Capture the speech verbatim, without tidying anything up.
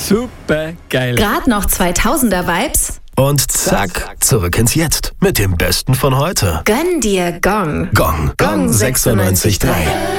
Super geil. Grad noch zweitausender-Vibes? Und zack, zurück ins Jetzt mit dem Besten von heute. Gönn dir Gong. Gong. Gong sechsundneunzig Komma drei.